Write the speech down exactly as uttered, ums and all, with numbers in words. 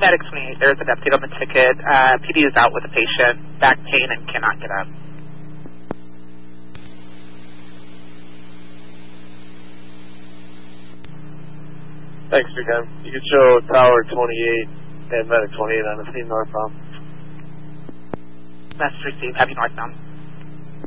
Medic twenty-eight, there is an update on the ticket. Uh, P D is out with a patient, back pain, and cannot get up. Thanks, again. You can show Tower twenty-eight and Medic twenty-eight on the scene northbound. Message received. Heavy northbound.